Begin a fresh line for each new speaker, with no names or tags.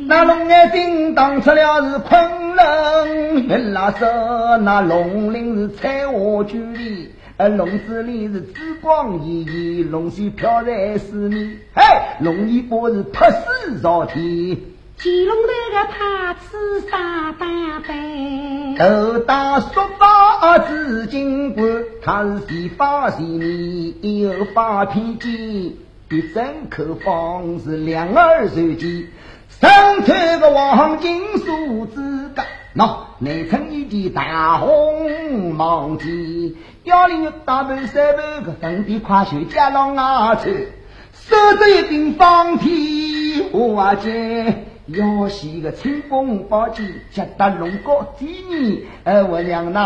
那龙眼叮当出了是昆仑，原来说那龙鳞是彩花距离，笼子里是紫光熠熠，龙须飘在四面，龙尾巴是拍死朝天。
乾隆那个怕吃啥大杯，
头大说法紫金冠，他是洗发洗面，有发披肩，一整口方是两耳随机，身穿个黄金梳子盖，内衬一件大红毛巾，腰里有大半三半个粉底跨袖加long牙穿，手着一顶方体花剑，要洗个清风宝剑，接得龙高第二，我娘那